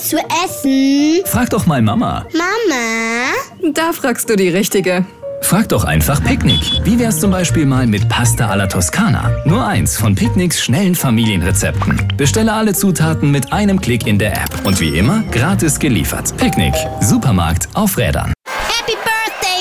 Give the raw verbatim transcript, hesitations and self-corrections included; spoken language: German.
zu essen? Frag doch mal Mama. Mama? Da fragst du die Richtige. Frag doch einfach Picknick. Wie wär's zum Beispiel mal mit Pasta alla Toskana? Nur eins von Picknicks schnellen Familienrezepten. Bestelle alle Zutaten mit einem Klick in der App. Und wie immer, gratis geliefert. Picknick. Supermarkt auf Rädern.